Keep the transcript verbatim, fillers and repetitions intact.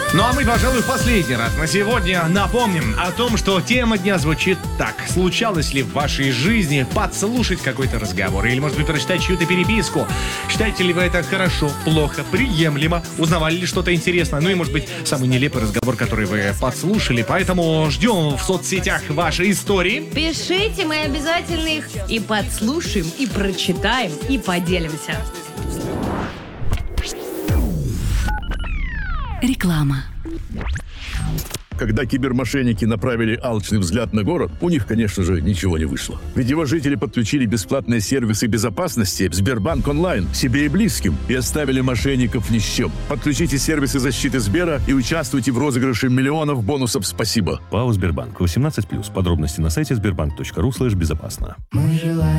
Ну а мы, пожалуй, в последний раз на сегодня напомним о том, что тема дня звучит так. Случалось ли в вашей жизни подслушать какой-то разговор или, может быть, прочитать чью-то переписку? Считаете ли вы это хорошо, плохо, приемлемо? Узнавали ли что-то интересное? Ну и, может быть, самый нелепый разговор, который вы подслушали. Поэтому ждем в соцсетях ваши истории. Пишите, мы обязательно их и подслушаем, и прочитаем, и поделимся. Реклама. Когда кибермошенники направили алчный взгляд на город, у них, конечно же, ничего не вышло. Ведь его жители подключили бесплатные сервисы безопасности в Сбербанк онлайн себе и близким и оставили мошенников ни с чем. Подключите сервисы защиты Сбера и участвуйте в розыгрыше миллионов бонусов «Спасибо». ПАО «Сбербанк». восемнадцать плюс. Подробности на сайте сбербанк точка ру слэш безопасно. Мы желаем